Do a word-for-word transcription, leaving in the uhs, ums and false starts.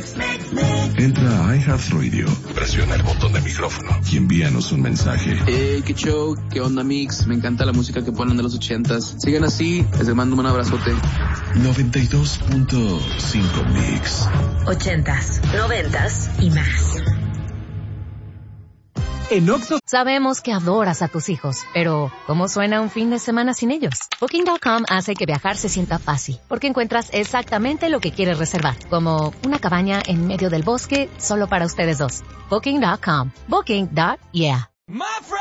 Entra a iHeartRadio, presiona el botón de micrófono y envíanos un mensaje. Hey, qué show, qué onda, Mix. Me encanta la música que ponen de los ochentas. Sigan así, les mando un abrazote. noventa y dos punto cinco Mix. Ochentas, noventas y más. En Oxxo sabemos que adoras a tus hijos, pero ¿cómo suena un fin de semana sin ellos? Booking punto com hace que viajar se sienta fácil, porque encuentras exactamente lo que quieres reservar, como una cabaña en medio del bosque solo para ustedes dos. Booking punto com. Booking. Yeah.